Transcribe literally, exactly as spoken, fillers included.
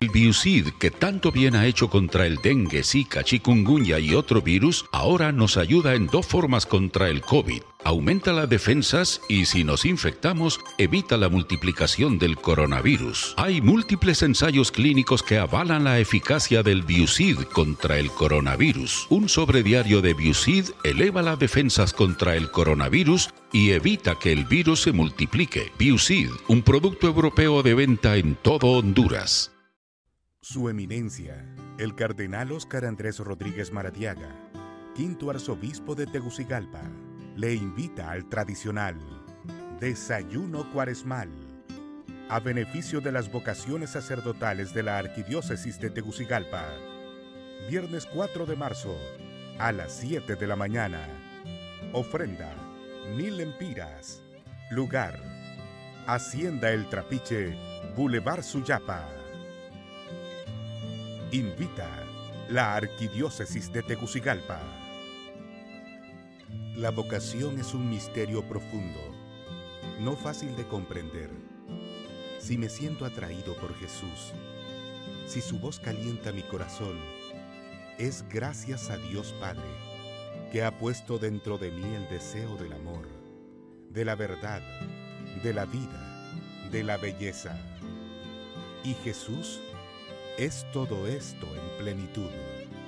El Biusid, que tanto bien ha hecho contra el dengue, zika, chikungunya y otro virus, ahora nos ayuda en dos formas contra el COVID. Aumenta las defensas y si nos infectamos, evita la multiplicación del coronavirus. Hay múltiples ensayos clínicos que avalan la eficacia del Biusid contra el coronavirus. Un sobrediario de Biusid eleva las defensas contra el coronavirus y evita que el virus se multiplique. Biusid, un producto europeo de venta en todo Honduras. Su Eminencia, el Cardenal Óscar Andrés Rodríguez Maradiaga, quinto arzobispo de Tegucigalpa, le invita al tradicional Desayuno Cuaresmal, a beneficio de las vocaciones sacerdotales de la Arquidiócesis de Tegucigalpa. Viernes cuatro de marzo, a las siete de la mañana. Ofrenda, mil empiras. Lugar, Hacienda El Trapiche, Boulevard Suyapa. Invita la Arquidiócesis de Tegucigalpa. La vocación es un misterio profundo, no fácil de comprender. Si me siento atraído por Jesús, si su voz calienta mi corazón, es gracias a Dios Padre, que ha puesto dentro de mí el deseo del amor, de la verdad, de la vida, de la belleza. Y Jesús es todo esto en plenitud.